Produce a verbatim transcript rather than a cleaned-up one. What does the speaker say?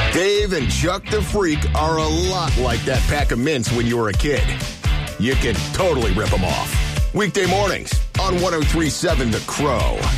Dave and Chuck the Freak are a lot like that pack of mints when you were a kid. You can totally rip them off. Weekday mornings on one oh three point seven The Crow.